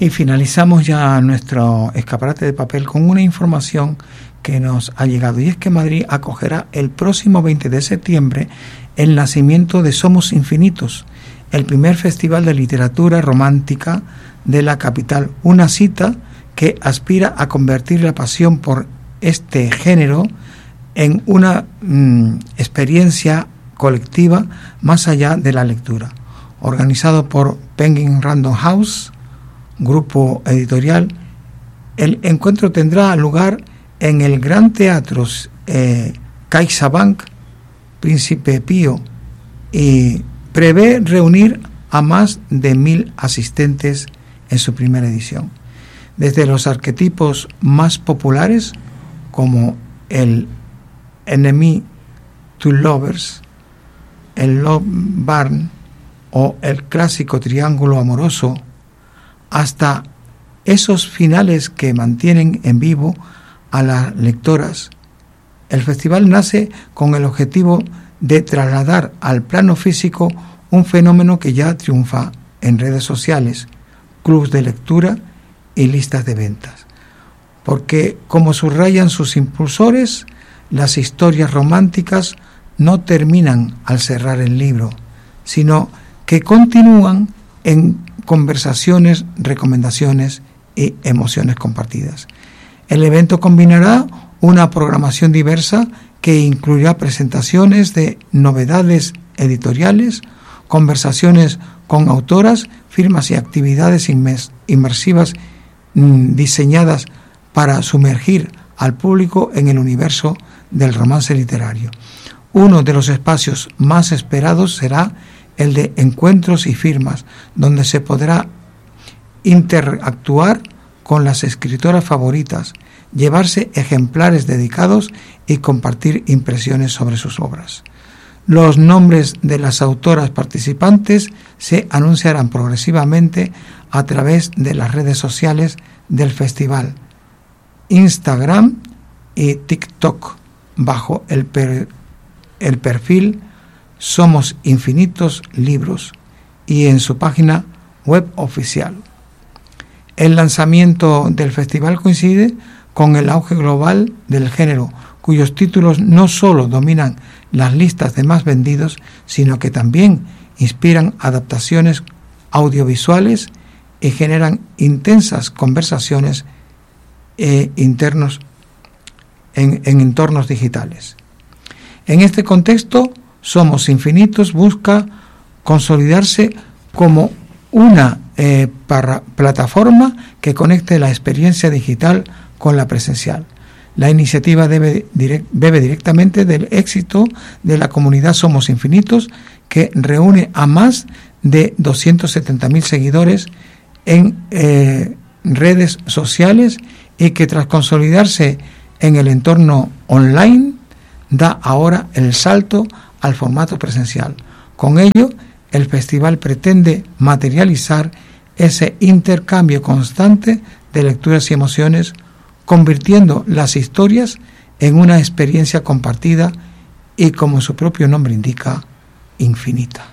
Y finalizamos ya nuestro escaparate de papel con una información que nos ha llegado, y es que Madrid acogerá el próximo 20 de septiembre el nacimiento de Somos Infinitos, el primer festival de literatura romántica de la capital, una cita que aspira a convertir la pasión por este género en una experiencia colectiva más allá de la lectura. Organizado por Penguin Random House, grupo editorial, el encuentro tendrá lugar en el Gran Teatro CaixaBank Príncipe Pío y prevé reunir a más de 1.000 asistentes en su primera edición. Desde los arquetipos más populares como el enemy to lovers, el love barn o el clásico triángulo amoroso, hasta esos finales que mantienen en vivo a las lectoras. El festival nace con el objetivo de trasladar al plano físico un fenómeno que ya triunfa en redes sociales, clubs de lectura y listas de ventas. Porque, como subrayan sus impulsores, las historias románticas no terminan al cerrar el libro, sino que continúan en conversaciones, recomendaciones y emociones compartidas. El evento combinará una programación diversa que incluirá presentaciones de novedades editoriales, conversaciones con autoras, firmas y actividades inmersivas diseñadas para sumergir al público en el universo del romance literario. Uno de los espacios más esperados será el de encuentros y firmas, donde se podrá interactuar con las escritoras favoritas, llevarse ejemplares dedicados y compartir impresiones sobre sus obras. Los nombres de las autoras participantes se anunciarán progresivamente a través de las redes sociales del festival, Instagram y TikTok, bajo el perfil Somos Infinitos Libros y en su página web oficial. El lanzamiento del festival coincide con el auge global del género, cuyos títulos no solo dominan las listas de más vendidos, sino que también inspiran adaptaciones audiovisuales y generan intensas conversaciones internos en entornos digitales. En este contexto, Somos Infinitos busca consolidarse como una plataforma que conecte la experiencia digital con la presencial. La iniciativa bebe directamente del éxito de la comunidad Somos Infinitos, que reúne a más de 270.000 seguidores en redes sociales y que, tras consolidarse en el entorno online, da ahora el salto al formato presencial. Con ello, el festival pretende materializar ese intercambio constante de lecturas y emociones, convirtiendo las historias en una experiencia compartida y, como su propio nombre indica, infinita.